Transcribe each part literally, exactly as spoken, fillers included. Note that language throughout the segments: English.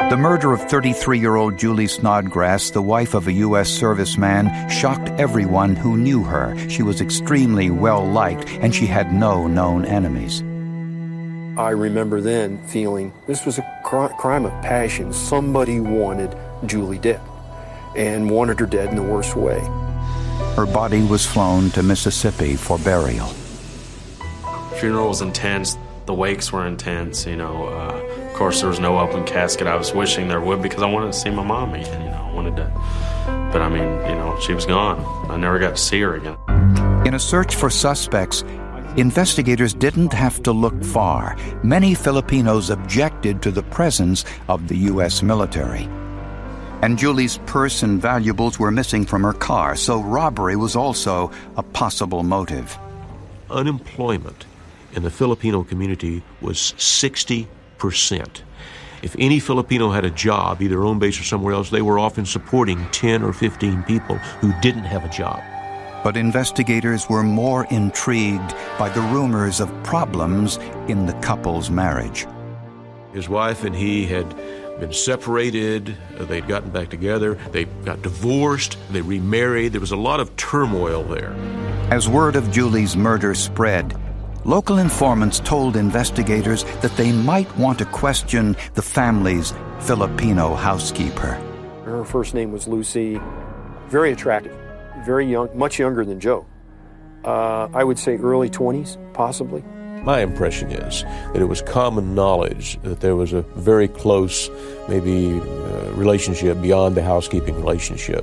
The murder of thirty-three-year-old Julie Snodgrass, the wife of a U S serviceman, shocked everyone who knew her. She was extremely well-liked, and she had no known enemies. I remember then feeling this was a cr- crime of passion. Somebody wanted Julie dead, and wanted her dead in the worst way. Her body was flown to Mississippi for burial. The funeral was intense. The wakes were intense, you know. Uh, of course, there was no open casket. I was wishing there would because I wanted to see my mom again, you know. I wanted to, but I mean, you know, she was gone. I never got to see her again. In a search for suspects, investigators didn't have to look far. Many Filipinos objected to the presence of the U S military. And Julie's purse and valuables were missing from her car, so robbery was also a possible motive. Unemployment in the Filipino community was sixty percent. If any Filipino had a job, either home base or somewhere else, they were often supporting ten or fifteen people who didn't have a job. But investigators were more intrigued by the rumors of problems in the couple's marriage. His wife and he had been separated, they'd gotten back together, they got divorced, they remarried. There was a lot of turmoil there. As word of Julie's murder spread, local informants told investigators that they might want to question the family's Filipino housekeeper. Her first name was Lucy, very attractive, very young, much younger than Joe. Uh, I would say early twenties, possibly. My impression is that it was common knowledge that there was a very close, maybe, uh, relationship beyond the housekeeping relationship.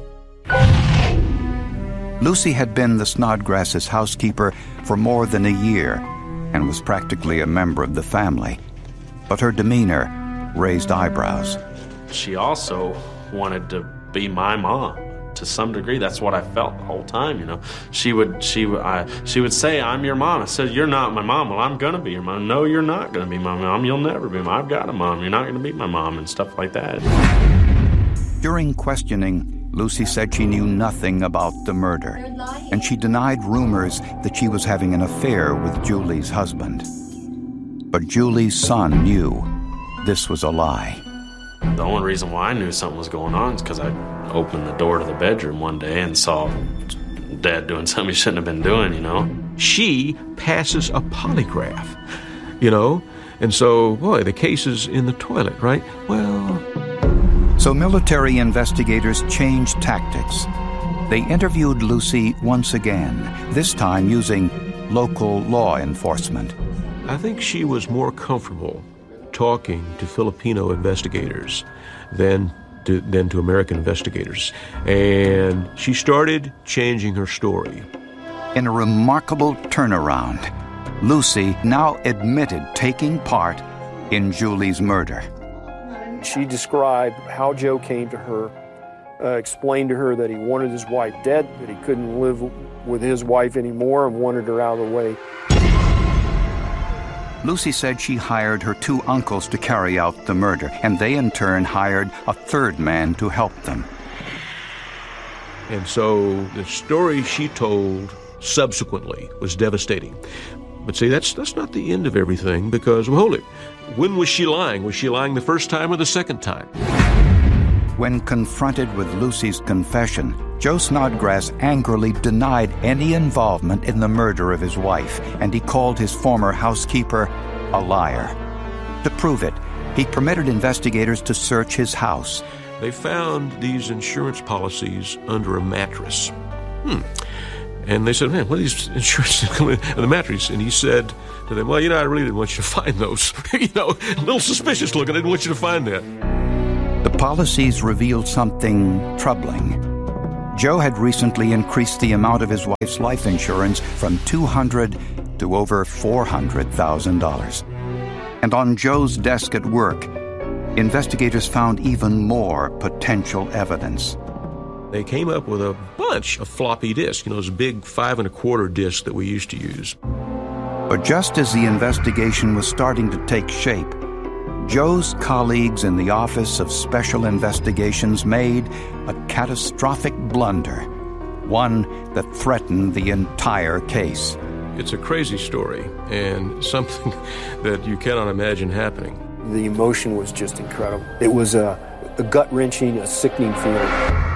Lucy had been the Snodgrasses' housekeeper for more than a year and was practically a member of the family. But her demeanor raised eyebrows. She also wanted to be my mom. To some degree, that's what I felt the whole time, you know. She would, she would, I, she would say, "I'm your mom." I said, "You're not my mom." "Well, I'm gonna be your mom." "No, you're not gonna be my mom. You'll never be my. I've got a mom. You're not gonna be my mom," and stuff like that. During questioning, Lucy said she knew nothing about the murder, and she denied rumors that she was having an affair with Julie's husband. But Julie's son knew this was a lie. The only reason why I knew something was going on is because I opened the door to the bedroom one day and saw Dad doing something he shouldn't have been doing, you know. She passes a polygraph, you know, and so, boy, the case is in the toilet, right? Well... So military investigators changed tactics. They interviewed Lucy once again, this time using local law enforcement. I think she was more comfortable talking to Filipino investigators than to, than to American investigators. And she started changing her story. In a remarkable turnaround, Lucy now admitted taking part in Julie's murder. She described how Joe came to her, uh, explained to her that he wanted his wife dead, that he couldn't live with his wife anymore and wanted her out of the way. Lucy said she hired her two uncles to carry out the murder, and they in turn hired a third man to help them. And so the story she told subsequently was devastating. But see, that's that's not the end of everything, because, well, hold it, when was she lying? Was she lying the first time or the second time? When confronted with Lucy's confession, Joe Snodgrass angrily denied any involvement in the murder of his wife, and he called his former housekeeper a liar. To prove it, he permitted investigators to search his house. They found these insurance policies under a mattress. Hmm. And they said, "Man, what are these insurance in the mattress?" And he said to them, "Well, you know, I really didn't want you to find those." You know, a little suspicious looking. I didn't want you to find that. The policies revealed something troubling. Joe had recently increased the amount of his wife's life insurance from two hundred thousand dollars to over four hundred thousand dollars. And on Joe's desk at work, investigators found even more potential evidence. They came up with a bunch of floppy disks, you know, those big five and a quarter disks that we used to use. But just as the investigation was starting to take shape, Joe's colleagues in the Office of Special Investigations made a catastrophic blunder, one that threatened the entire case. It's a crazy story and something that you cannot imagine happening. The emotion was just incredible. It was a, a gut-wrenching, a sickening feeling.